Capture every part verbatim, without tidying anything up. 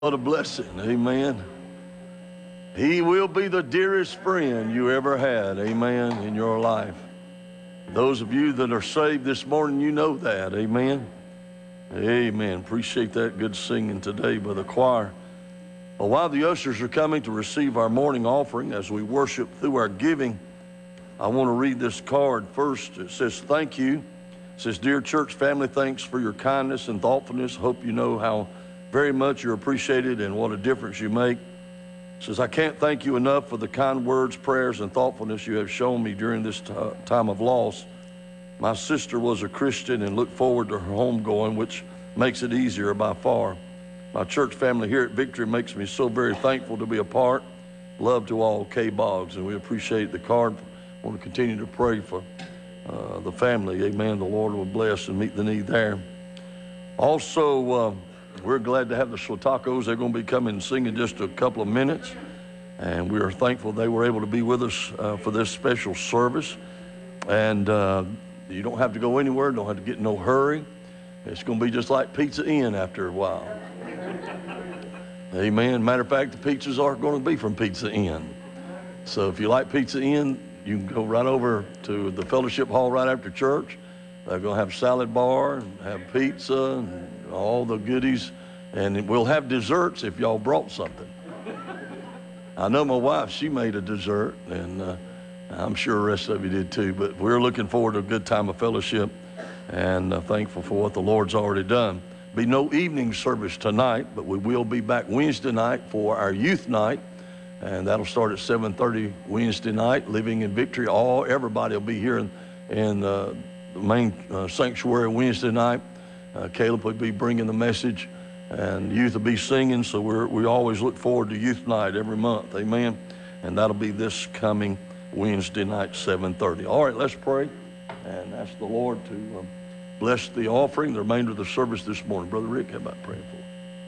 What a blessing, amen. He will be the dearest friend you ever had, amen, in your life. Those of you that are saved this morning, you know that, amen. Amen. Appreciate that good singing today by the choir. Well, while the ushers are coming to receive our morning offering as we worship through our giving, I want to read this card first. It says, thank you. It says, dear church family, thanks for your kindness and thoughtfulness. Hope you know how very much you're appreciated and what a difference you make. It says, I can't thank you enough for the kind words, prayers, and thoughtfulness you have shown me during this t- time of loss. My sister was a Christian and looked forward to her homegoing, which makes it easier by far. My church family here at Victory makes me so very thankful to be a part. Love to all, Kay Boggs, and we appreciate the card. I want to continue to pray for uh, the family. Amen. The Lord will bless and meet the need there. Also, uh, we're glad to have the Schlatacos. They're going to be coming and singing just a couple of minutes. And we are thankful they were able to be with us uh, for this special service. And uh, you don't have to go anywhere. Don't have to get in no hurry. It's going to be just like Pizza Inn after a while. Amen. Matter of fact, the pizzas are going to be from Pizza Inn. So if you like Pizza Inn, you can go right over to the fellowship hall right after church. They're going to have a salad bar and have pizza and all the goodies. And we'll have desserts if y'all brought something. I know my wife, she made a dessert, and uh, I'm sure the rest of you did too. But we're looking forward to a good time of fellowship and uh, thankful for what the Lord's already done. Be no evening service tonight, but we will be back Wednesday night for our youth night. And that'll start at seven thirty Wednesday night, Living in Victory. All, everybody will be here in, in uh, the main uh, sanctuary Wednesday night. Uh, Caleb will be bringing the message, and youth will be singing. So we're, we always look forward to youth night every month, amen. And that'll be this coming Wednesday night, seven thirty. All right, let's pray and ask the Lord to um, bless the offering, the remainder of the service this morning. Brother Rick, how about praying for us?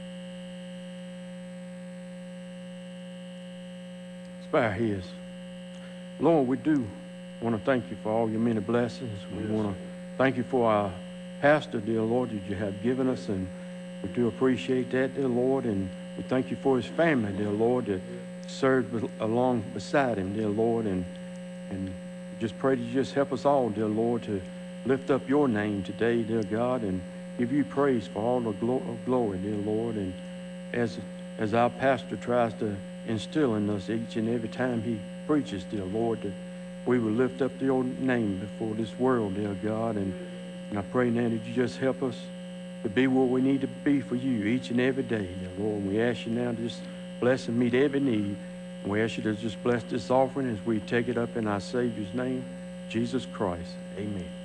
Bow our heads. Lord, we do want to thank you for all your many blessings. We yes. want to thank you for our pastor, dear Lord, that you have given us, and we do appreciate that, dear Lord, and we thank you for his family, dear Lord, that served along beside him, dear Lord, and and just pray that you just help us all, dear Lord, to lift up your name today, dear God, and give you praise for all the glo- glory, dear Lord, and as as our pastor tries to instill in us each and every time he preaches, dear Lord, that we will lift up your name before this world, dear God. And, and I pray now that you just help us to be where we need to be for you each and every day, dear Lord. And we ask you now to just bless and meet every need. And we ask you to just bless this offering as we take it up in our Savior's name, Jesus Christ. Amen.